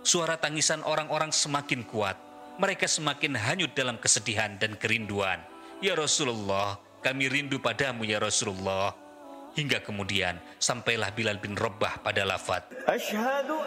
Suara tangisan orang-orang semakin kuat. Mereka semakin hanyut dalam kesedihan dan kerinduan. Ya Rasulullah, kami rindu padamu ya Rasulullah. Hingga kemudian sampailah Bilal bin Rabah pada lafaz,